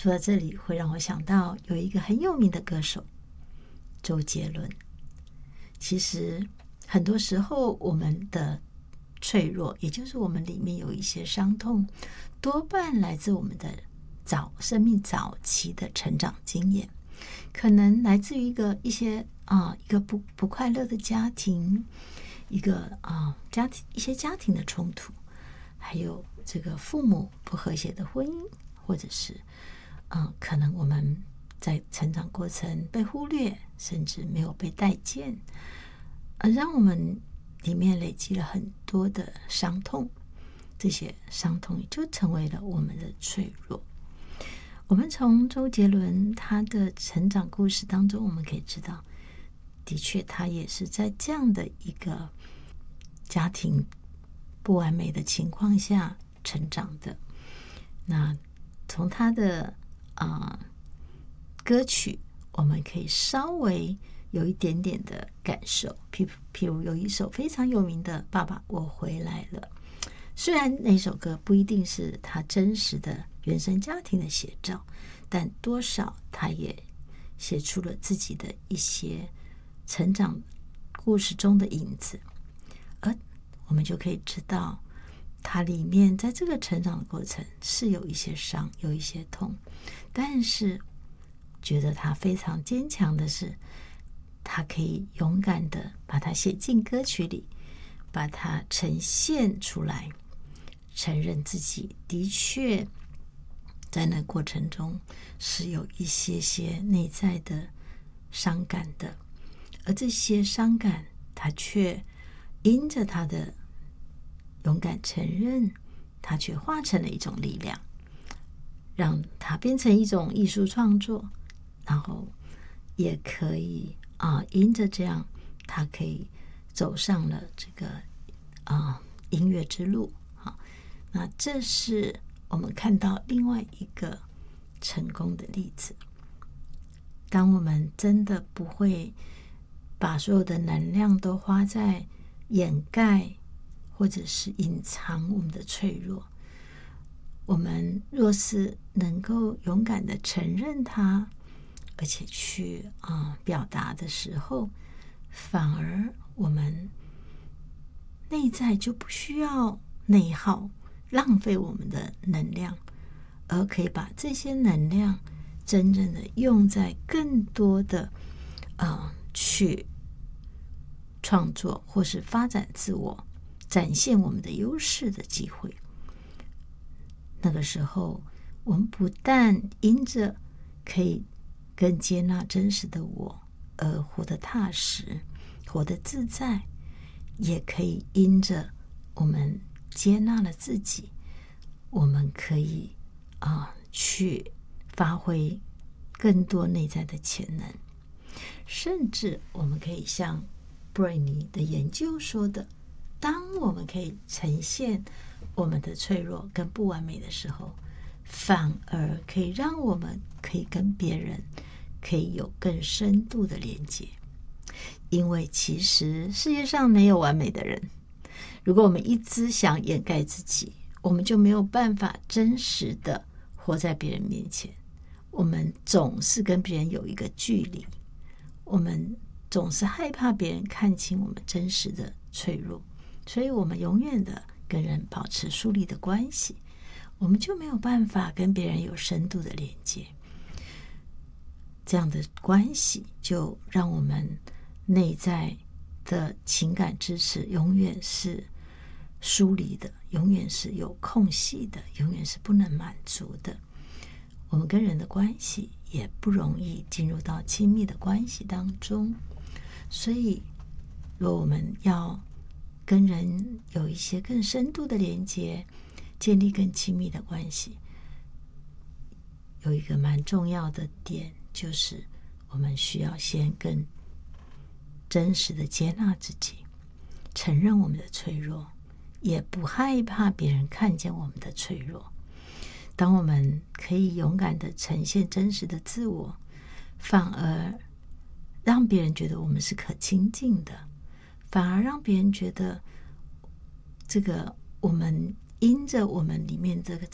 说到这里，会让我想到有一个很有名的歌手周杰伦。其实很多时候我们的脆弱，也就是我们里面有一些伤痛，多半来自我们的生命早期的成长经验，可能来自于一些不快乐的家庭，一些家庭的冲突，还有这个父母不和谐的婚姻，或者是可能我们在成长过程被忽略，甚至没有被待见，而让我们里面累积了很多的伤痛，这些伤痛也就成为了我们的脆弱。我们从周杰伦他的成长故事当中，我们可以知道，的确他也是在这样的一个家庭不完美的情况下成长的。那从他的歌曲，我们可以稍微有一点点的感受，譬如有一首非常有名的《爸爸我回来了》，虽然那首歌不一定是他真实的原生家庭的写照，但多少他也写出了自己的一些成长故事中的影子，而我们就可以知道他里面在这个成长的过程是有一些伤，有一些痛，但是觉得他非常坚强的是，他可以勇敢的把它写进歌曲里，把它呈现出来，承认自己的确在那过程中是有一些内在的伤感的，而这些伤感他却因着他的勇敢承认，他却化成了一种力量，让它变成一种艺术创作，然后也可以因着这样，他可以走上了这个音乐之路。那这是我们看到另外一个成功的例子。当我们真的不会把所有的能量都花在掩盖或者是隐藏我们的脆弱，我们若是能够勇敢的承认它，而且去表达的时候，反而我们内在就不需要内耗，浪费我们的能量，而可以把这些能量真正的用在更多的去创作或是发展自我，展现我们的优势的机会。那个时候，我们不但因着可以更接纳真实的我而活得踏实，活得自在，也可以因着我们接纳了自己，我们可以去发挥更多内在的潜能，甚至我们可以像布瑞尼的研究说的，当我们可以呈现我们的脆弱跟不完美的时候，反而可以让我们可以跟别人可以有更深度的连接。因为其实世界上没有完美的人，如果我们一直想掩盖自己，我们就没有办法真实的活在别人面前。我们总是跟别人有一个距离，我们总是害怕别人看清我们真实的脆弱，所以我们永远的跟人保持疏离的关系，我们就没有办法跟别人有深度的连接。这样的关系就让我们内在的情感支持永远是疏离的，永远是有空隙的，永远是不能满足的。我们跟人的关系也不容易进入到亲密的关系当中。所以如果我们要跟人有一些更深度的连接，建立更亲密的关系，有一个蛮重要的点，就是我们需要先更真实的接纳自己，承认我们的脆弱，也不害怕别人看见我们的脆弱。当我们可以勇敢的呈现真实的自我，反而让别人觉得我们是可亲近的，反而让别人觉得这个我们因着我们里面这